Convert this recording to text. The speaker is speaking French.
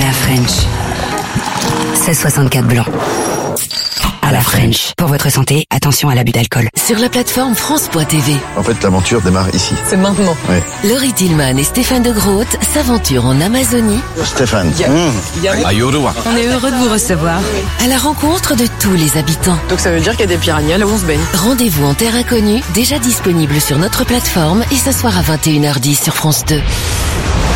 la French. 1664 blanc. À la French. Pour votre santé, attention à l'abus d'alcool. Sur la plateforme France.tv. En fait, l'aventure démarre ici. C'est maintenant. Oui. Laurie Tillman et Stéphane de Groot s'aventurent en Amazonie. Stéphane. On est heureux de vous recevoir. À la rencontre de tous les habitants. Donc ça veut dire qu'il y a des piranhas là où on se baigne. Rendez-vous en terre inconnue, déjà disponible sur notre plateforme et ce soir à 21h10 sur France 2.